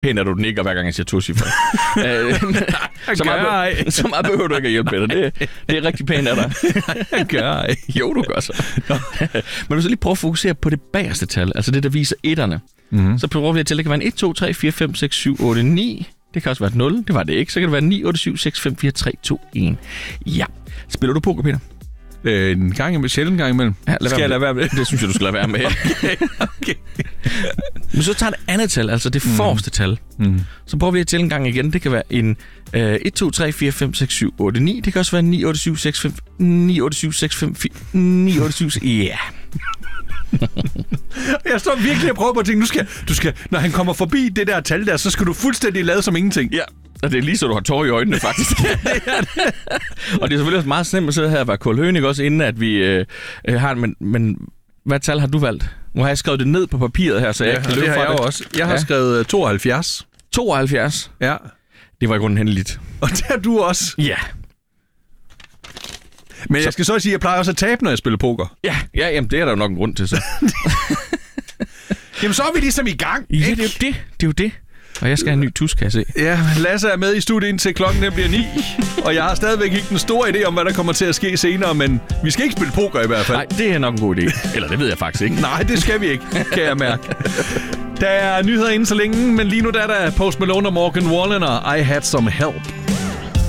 Pænt er du nikker, hver gang jeg siger tocifret. Så meget behøver du ikke at hjælpe, Peter. Det er rigtig pænt af dig. Jeg gør ej. Jo, du gør så. Men du så lige prøve at fokusere på det bagerste tal, altså det, der viser etterne. Mm-hmm. Så prøver vi at tælle, det kan være en 1, 2, 3, 4, 5, 6, 7, 8, 9. Det kan også være et 0. Det var det ikke. Så kan det være 9, 8, 7, 6, 5, 4, 3, 2, 1. Ja. Spiller du poker, Peter? En gang imellem, sjældent gang imellem. Ja, skal jeg lade være med det? Det synes jeg, du skal lade være med. Okay. Men så tager det andet tal, altså det forreste tal. Mm. Så prøver vi at tælle en gang igen. Det kan være en 1, 2, 3, 4, 5, 6, 7, 8, 9. Det kan også være 9, 8, 7, 6, 5, 9, 8, 7, 6, 5, 4, 9, 8, 7, 6, ja. Jeg står virkelig og prøver på at tænke, du skal, når han kommer forbi det der tal der, så skal du fuldstændig lade som ingenting. Ja. Og det er lige så, du har tårer i øjnene, faktisk. Det er det. Og det er selvfølgelig også meget slemt at sidde her og være kulhønig også, inden at vi har... Men hvad tal har du valgt? Nu har jeg skrevet det ned på papiret her, så jeg kan løbe fra det. Jeg også. Jeg har skrevet 72. 72? Ja. Det var i grunden hændeligt. Og det har du også? Ja. Men jeg skal så sige, at jeg plejer også at tabe, når jeg spiller poker. Ja, jamen, det er der jo nok en grund til, så. Jamen, så er vi ligesom i gang. Ja, det er jo det. Og jeg skal have en ny tusk, kan jeg se. Ja, Lasse er med i studiet indtil klokken bliver 9. Og jeg har stadigvæk ikke den store idé om, hvad der kommer til at ske senere, men vi skal ikke spille poker i hvert fald. Nej, det er nok en god idé. Eller det ved jeg faktisk ikke. Nej, det skal vi ikke, kan jeg mærke. Der er nyheder inden så længe, men lige nu der er der Post Malone og Morgan Wallen og I Had Some Help.